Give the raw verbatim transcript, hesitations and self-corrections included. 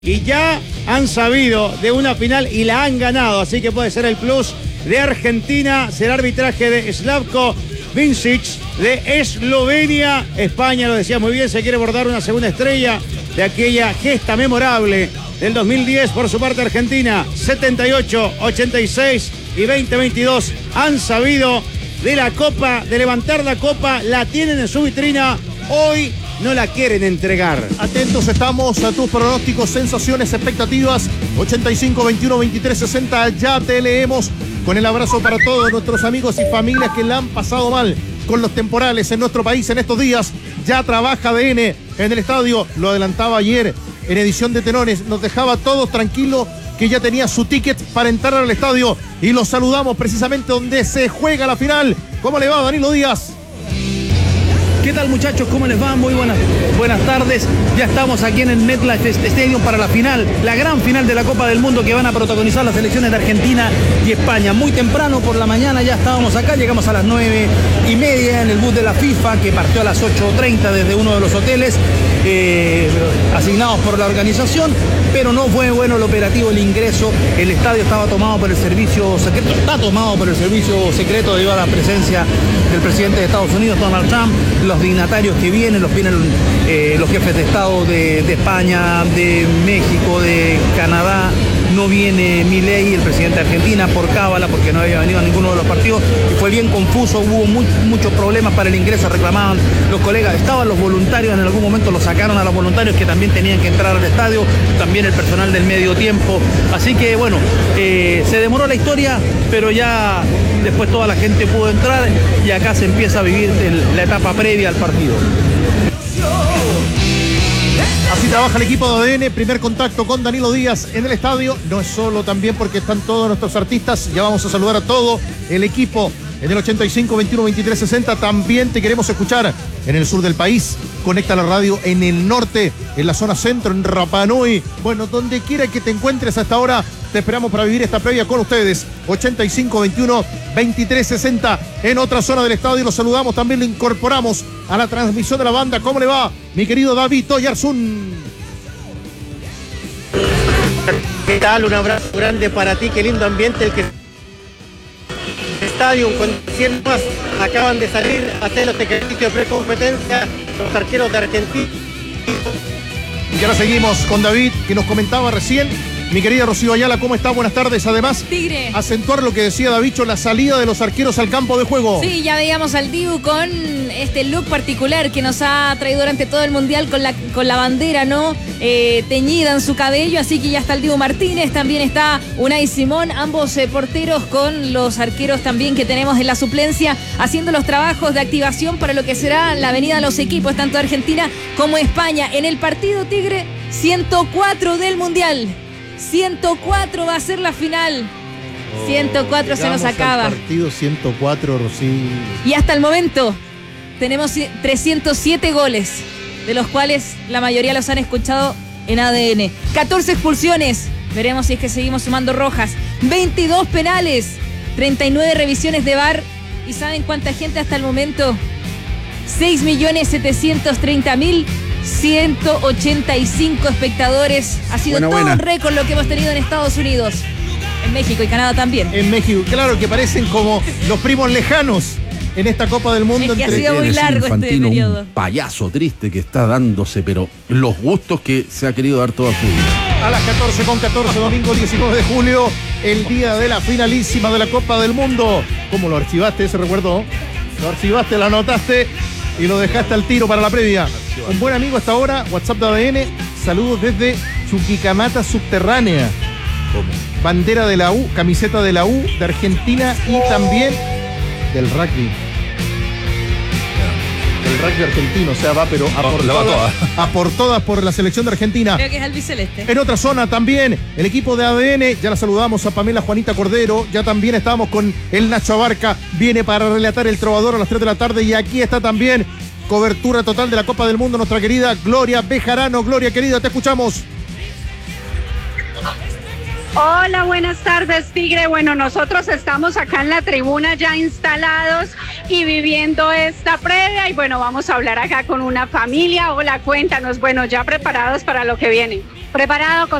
Y ya han sabido de una final y la han ganado, así que puede ser el plus de Argentina. Será arbitraje de Slavko Vincic de Eslovenia. España, lo decía muy bien, se quiere bordar una segunda estrella de aquella gesta memorable del dos mil diez. Por su parte, Argentina, setenta y ocho, ochenta y seis y veinte veintidós han sabido de la copa, de levantar la copa, la tienen en su vitrina. Hoy no la quieren entregar. Atentos estamos a tus pronósticos, sensaciones, expectativas. ochenta y cinco, veintiuno, veintitrés, sesenta. Ya te leemos. Con el abrazo para todos nuestros amigos y familias que la han pasado mal con los temporales en nuestro país en estos días. Ya trabaja A D N en el estadio. Lo adelantaba ayer en edición de Tenores. Nos dejaba todos tranquilos que ya tenía su ticket para entrar al estadio. Y los saludamos precisamente donde se juega la final. ¿Cómo le va, Danilo Díaz? ¿Qué tal, muchachos? ¿Cómo les va? Muy buenas, buenas tardes. Ya estamos aquí en el MetLife Stadium para la final, la gran final de la Copa del Mundo que van a protagonizar las selecciones de Argentina y España. Muy temprano por la mañana ya estábamos acá, llegamos a las nueve y media en el bus de la FIFA que partió a las ocho treinta desde uno de los hoteles eh, asignados por la organización, pero no fue bueno el operativo, el ingreso. El estadio estaba tomado por el servicio secreto, está tomado por el servicio secreto debido a la presencia del presidente de Estados Unidos, Donald Trump, los dignatarios que vienen, los vienen eh, los jefes de Estado de, de España, de México, de Canadá. No viene Milei, el presidente de Argentina, por cábala, porque no había venido a ninguno de los partidos, y fue bien confuso, hubo muy, muchos problemas para el ingreso, reclamaban los colegas, estaban los voluntarios, en algún momento los sacaron a los voluntarios que también tenían que entrar al estadio, también el personal del medio tiempo, así que bueno, eh, se demoró la historia, pero ya después toda la gente pudo entrar y acá se empieza a vivir el, la etapa previa al partido. Así trabaja el equipo de A D N, primer contacto con Danilo Díaz en el estadio. No es solo también porque están todos nuestros artistas, ya vamos a saludar a todo el equipo en el ochenta y cinco, veintiuno, veintitrés, sesenta. También te queremos escuchar en el sur del país. Conecta la radio en el norte, en la zona centro, en Rapa Nui. Bueno, donde quiera que te encuentres hasta ahora, te esperamos para vivir esta previa con ustedes. ochenta y cinco, veintiuno, veintitrés, sesenta. En otra zona del estadio los saludamos, también lo incorporamos a la transmisión de la banda. ¿Cómo le va, mi querido David Toyarzún? ¿Qué tal? Un abrazo grande para ti, qué lindo ambiente el que... Estadio con cien más acaban de salir a hacer los ejercicios de precompetencia los arqueros de Argentina. Y ahora seguimos con David, que nos comentaba recién. Mi querida Rocío Ayala, ¿cómo está? Buenas tardes. Además, Tigre, acentuar lo que decía Davicho, la salida de los arqueros al campo de juego. Sí, ya veíamos al Dibu con este look particular que nos ha traído durante todo el Mundial con la, con la bandera, ¿no? Eh, teñida en su cabello, así que ya está el Dibu Martínez, también está Unai Simón, ambos eh, porteros con los arqueros también que tenemos en la suplencia, haciendo los trabajos de activación para lo que será la venida de los equipos, tanto de Argentina como España. En el partido, Tigre, ciento cuatro del Mundial. ciento cuatro va a ser la final. Oh, ciento cuatro se nos acaba. Partido ciento cuatro, Rocío. Y hasta el momento tenemos trescientos siete goles, de los cuales la mayoría los han escuchado en A D N. catorce expulsiones, veremos si es que seguimos sumando rojas. veintidós penales, treinta y nueve revisiones de V A R. ¿Y saben cuánta gente hasta el momento? seis millones setecientos treinta mil ciento ochenta y cinco espectadores. Ha sido buena, todo buena. Un récord lo que hemos tenido en Estados Unidos, en México y Canadá también. En México, claro, que parecen como los primos lejanos en esta Copa del Mundo. Es que entre... ha sido muy largo Infantino, este periodo. Un payaso triste que está dándose, pero los gustos que se ha querido dar toda su vida. A las catorce con catorce, domingo diecinueve de julio, el día de la finalísima de la Copa del Mundo. ¿Cómo lo archivaste ese recuerdo? Lo archivaste, lo anotaste y lo dejaste al tiro para la previa. Un buen amigo hasta ahora, WhatsApp de A D N, saludos desde Chuquicamata Subterránea. ¿Cómo? Bandera de la U, camiseta de la U, de Argentina y también del rugby. El rugby argentino, o sea, va pero a, no, por, todas, toda. a por todas por la selección de Argentina. Creo que es albiceleste. En otra zona también, el equipo de A D N, ya la saludamos a Pamela Juanita Cordero, ya también estábamos con el Nacho Abarca, viene para relatar el Trovador a las tres de la tarde y aquí está también cobertura total de la Copa del Mundo, nuestra querida Gloria Bejarano. Gloria, querida, te escuchamos. Hola, buenas tardes, Tigre. Bueno, nosotros estamos acá en la tribuna ya instalados y viviendo esta previa y bueno, vamos a hablar acá con una familia. Hola, cuéntanos, bueno, ya preparados para lo que viene. preparado con